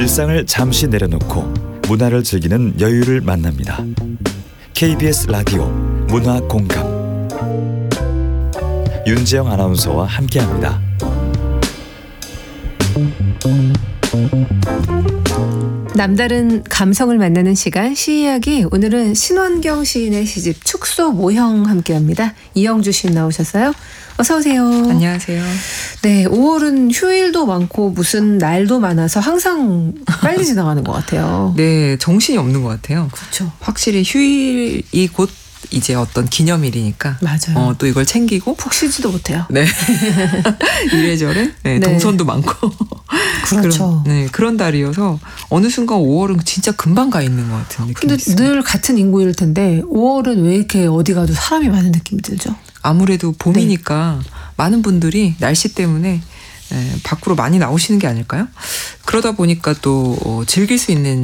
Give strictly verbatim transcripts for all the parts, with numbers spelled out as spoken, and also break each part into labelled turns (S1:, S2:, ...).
S1: 일상을 잠시 내려놓고 문화를 즐기는 여유를 만납니다. 케이비에스 라디오 문화공감 윤지영 아나운서와 함께합니다.
S2: 남다른 감성을 만나는 시간 시이야기. 오늘은 신원경 시인의 시집 축소 모형 함께합니다. 이영주 시인 나오셨어요. 어서 오세요.
S3: 안녕하세요.
S2: 네, 오월은 휴일도 많고 무슨 날도 많아서 항상 빨리 지나가는 것 같아요.
S3: 네, 정신이 없는 것 같아요.
S2: 그렇죠.
S3: 확실히 휴일이 곧 이제 어떤 기념일이니까
S2: 맞아요.
S3: 어, 또 이걸 챙기고
S2: 푹 쉬지도 못해요.
S3: 네. 이래저래 네,
S2: 네.
S3: 동선도 많고
S2: 그렇죠.
S3: 그런, 네, 그런 달이어서 어느 순간 오월은 진짜 금방 가 있는 것 같은 느낌이
S2: 근데
S3: 있습니다.
S2: 늘 같은 인구일 텐데 오월은 왜 이렇게 어디 가도 사람이 많은 느낌이 들죠?
S3: 아무래도 봄이니까 네. 많은 분들이 날씨 때문에 에, 밖으로 많이 나오시는 게 아닐까요? 그러다 보니까 또 어, 즐길 수 있는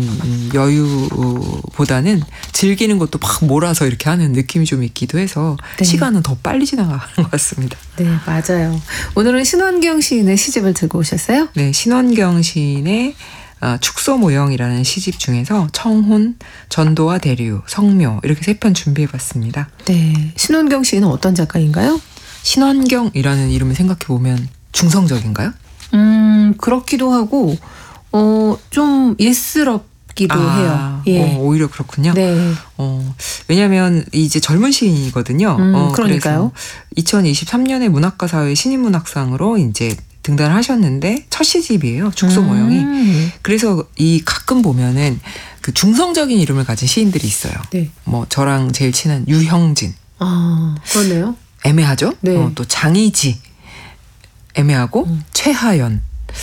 S3: 여유보다는 즐기는 것도 막 몰아서 이렇게 하는 느낌이 좀 있기도 해서
S2: 네.
S3: 시간은 더 빨리 지나가는 것 같습니다.
S2: 네, 맞아요. 오늘은 신원경 시인의 시집을 들고 오셨어요?
S3: 네, 신원경 시인의 아, 축소 모형이라는 시집 중에서 청혼, 전도와 대류, 성묘 이렇게 세 편 준비해봤습니다.
S2: 네, 신원경 시인은 어떤 작가인가요?
S3: 신원경이라는 이름을 생각해보면 중성적인가요?
S2: 음, 그렇기도 하고 어, 좀 예스럽기도
S3: 아,
S2: 해요. 예.
S3: 어, 오히려 그렇군요.
S2: 네.
S3: 어, 왜냐하면 이제 젊은 시인이거든요.
S2: 음,
S3: 어,
S2: 그러니까요.
S3: 이천이십삼 년에 문학가사회 신인문학상으로 이제 등단을 하셨는데 첫 시집이에요. 축소
S2: 음.
S3: 모형이. 그래서 이 가끔 보면은 그 중성적인 이름을 가진 시인들이 있어요.
S2: 네.
S3: 뭐 저랑 제일 친한 유형진.
S2: 아, 그렇네요.
S3: 애매하죠?
S2: 네.
S3: 어, 또 장이지. 애매하고
S2: 음.
S3: 최하연.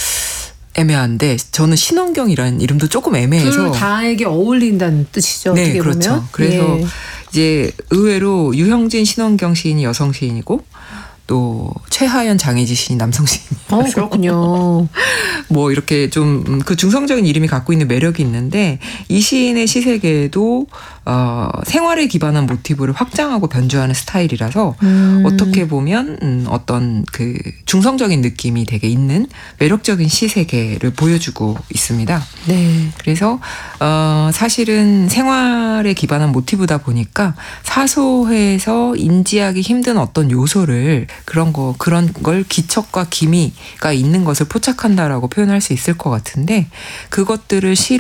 S3: 애매한데 저는 신원경이라는 이름도 조금 애매해서.
S2: 둘 다에게 어울린다는 뜻이죠.
S3: 네,
S2: 어떻게
S3: 그렇죠.
S2: 보면.
S3: 그래서
S2: 예.
S3: 이제 의외로 유형진, 신원경 시인이 여성 시인이고 또 최하연, 장혜지 시인이 남성 시인이라서
S2: 어, 그렇군요.
S3: 뭐 이렇게 좀 그 중성적인 이름이 갖고 있는 매력이 있는데 이 시인의 시세계도 어, 생활에 기반한 모티브를 확장하고 변주하는 스타일이라서
S2: 음.
S3: 어떻게 보면 음, 어떤 그 중성적인 느낌이 되게 있는 매력적인 시세계를 보여주고 있습니다.
S2: 네.
S3: 그래서 어, 사실은 생활에 기반한 모티브다 보니까 사소해서 인지하기 힘든 어떤 요소를 그런 거 그런 걸 기척과 기미가 있는 것을 포착한다라고 표현할 수 있을 것 같은데 그것들을 시로